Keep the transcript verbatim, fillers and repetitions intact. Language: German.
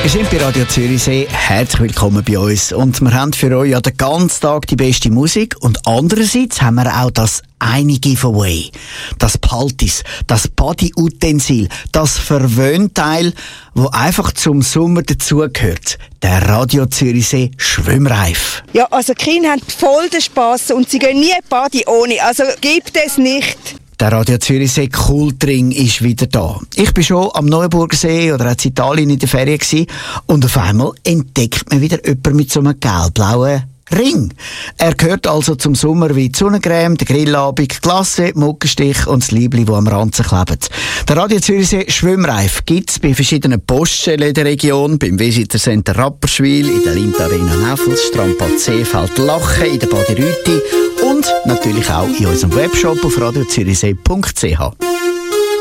Wir sind bei Radio Zürichsee. Herzlich willkommen bei uns. Und wir haben für euch ja den ganzen Tag die beste Musik. Und andererseits haben wir auch das eine Giveaway. Das Paltis, das Body-Utensil, das Verwöhnteil, wo einfach zum Sommer dazugehört. Der Radio Zürichsee Schwimmreif. Ja, also die Kinder haben voll den Spass und sie gehen nie Body ohne. Also gibt es nicht. Der Radio Zürichsee Kultring ist wieder da. Ich bin schon am Neuenburger See oder auch in Italien in der Ferien gewesen, und auf einmal entdeckt man wieder jemanden mit so einem gelb-blauen Ring. Er gehört also zum Sommer wie die Sonnencreme, der Grillabend, Glasse, Muckenstich und das Liebli, das am Ranzen klebt. Der Radio Zürichsee Schwimmreif gibt es bei verschiedenen Poststellen in der Region, beim Visitor Center Rapperswil, in der Lindt Arena Näfels, Strandbad Seefeld Lachen, in der Badi Rüti und natürlich auch in unserem Webshop auf radio zürichsee punkt c h.